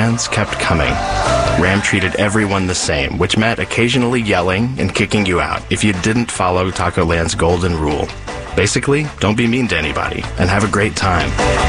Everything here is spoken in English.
demands kept coming. Ram treated everyone the same, which meant occasionally yelling and kicking you out if you didn't follow Taco Land's golden rule. Basically, don't be mean to anybody and have a great time.